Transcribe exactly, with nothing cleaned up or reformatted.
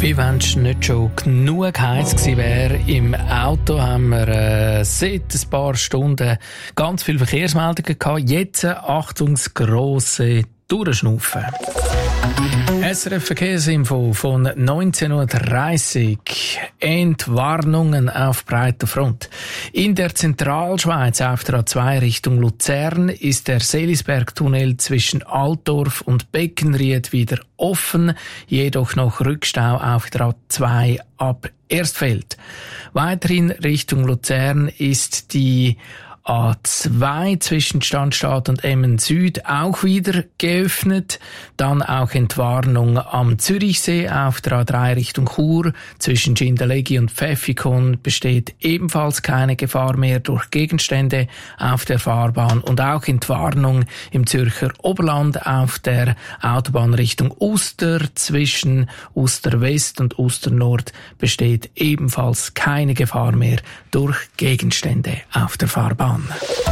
Wie wenn es nicht schon genug heiß gewesen wäre im Auto, haben wir äh, seit ein paar Stunden ganz viele Verkehrsmeldungen gehabt. Jetzt, Achtung, das grosse Durchschnaufen. S R F Verkehrsinfo von neunzehn Uhr dreißig. Entwarnungen auf breiter Front. In der Zentralschweiz auf der A zwei Richtung Luzern ist der Selisbergtunnel zwischen Altdorf und Beckenried wieder offen, jedoch noch Rückstau auf der A zwei ab Erstfeld. Weiterhin Richtung Luzern ist die A zwei zwischen Standstadt und Emmen Süd auch wieder geöffnet. Dann auch Entwarnung am Zürichsee auf der A drei Richtung Chur. Zwischen Schindellegi und Pfäffikon besteht ebenfalls keine Gefahr mehr durch Gegenstände auf der Fahrbahn. Und auch Entwarnung im Zürcher Oberland auf der Autobahn Richtung Uster. Zwischen Uster West und Uster Nord besteht ebenfalls keine Gefahr mehr durch Gegenstände auf der Fahrbahn.